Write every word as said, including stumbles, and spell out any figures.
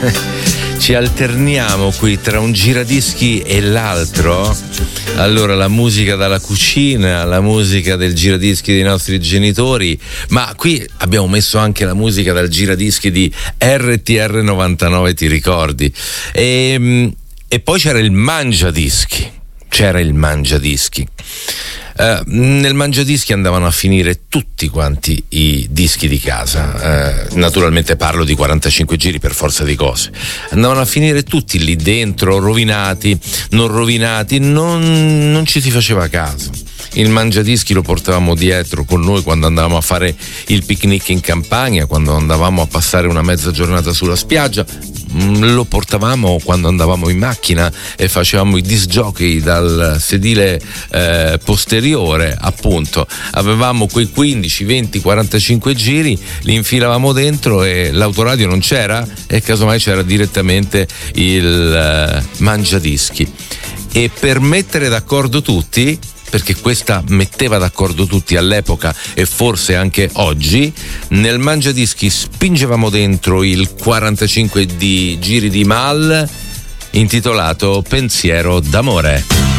ci alterniamo qui tra un giradischi e l'altro. Allora, la musica dalla cucina, la musica del giradischi dei nostri genitori, ma qui abbiamo messo anche la musica dal giradischi di R T R novantanove, ti ricordi? E, e poi c'era il mangiadischi, c'era il mangiadischi. Uh, nel mangiadischi andavano a finire tutti quanti i dischi di casa, uh, naturalmente parlo di quarantacinque giri per forza di cose, andavano a finire tutti lì dentro, rovinati, non rovinati, non, non ci si faceva caso. Il mangiadischi lo portavamo dietro con noi quando andavamo a fare il picnic in campagna, quando andavamo a passare una mezza giornata sulla spiaggia, lo portavamo quando andavamo in macchina e facevamo i disc jockey dal sedile eh, posteriore, appunto. Avevamo quei quindici, venti, quarantacinque giri, li infilavamo dentro e l'autoradio non c'era e casomai c'era direttamente il eh, mangiadischi. E per mettere d'accordo tutti, perché questa metteva d'accordo tutti all'epoca e forse anche oggi, nel mangiadischi spingevamo dentro il quarantacinque di giri di Mal intitolato Pensiero d'amore.